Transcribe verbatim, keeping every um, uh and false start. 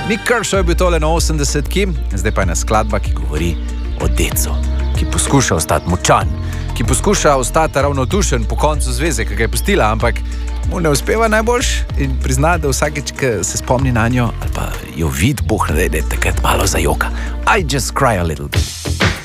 Nick Kershaw je bil tole na osemdesetki, zdaj pa je ena skladba, ki govori o decu, ki poskuša ostati močan, ki poskuša ostati ravnodušen po koncu zveze, ki ga je pustila, ampak mu ne uspeva najboljš in prizna, da vsakeč, ki se spomni na njo, ali pa jo vid, boh ne da je takrat malo zajoka. I just cry a little bit.